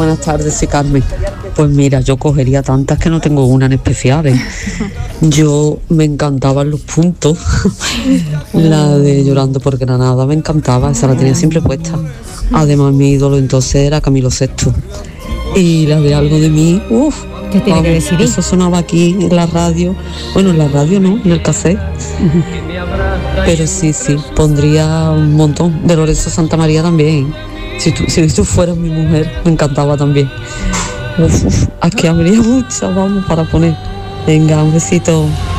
buenas tardes, sí, Carmen. Pues mira, yo cogería tantas que no tengo una en especial, ¿eh? Yo me encantaban los puntos. La de Llorando por Granada me encantaba, esa la tenía siempre puesta. Además, mi ídolo entonces era Camilo Sesto. Y la de Algo de mí, ¿qué tiene que decidir? Eso sonaba aquí en la radio. Bueno, en la radio no, en el cassette. Pero sí, pondría un montón. De Lorenzo Santamaría también. Si tú fueras mi mujer, me encantaba también. Aquí habría muchas, vamos, para poner. Venga, un besito.